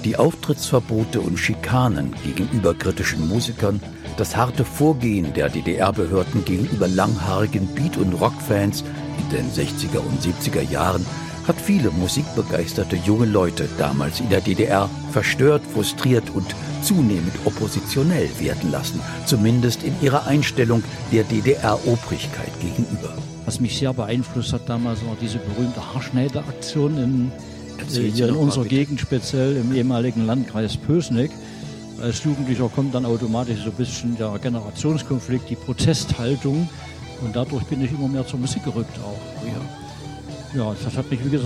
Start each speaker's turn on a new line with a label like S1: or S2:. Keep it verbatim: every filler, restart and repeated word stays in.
S1: Die Auftrittsverbote und Schikanen gegenüber kritischen Musikern, das harte Vorgehen der D D R-Behörden gegenüber langhaarigen Beat- und Rockfans in den sechziger und siebziger Jahren hat viele musikbegeisterte junge Leute damals in der D D R verstört, frustriert und zunehmend oppositionell werden lassen, zumindest in ihrer Einstellung der D D R-Obrigkeit gegenüber.
S2: Was mich sehr beeinflusst hat damals, war diese berühmte Haarschneideaktion in, äh, hier in unserer Gegend, speziell im ehemaligen Landkreis Pößneck. Als Jugendlicher kommt dann automatisch so ein bisschen der Generationskonflikt, die Protesthaltung, und dadurch bin ich immer mehr zur Musik gerückt auch. Ja, ja das hat mich, wie gesagt,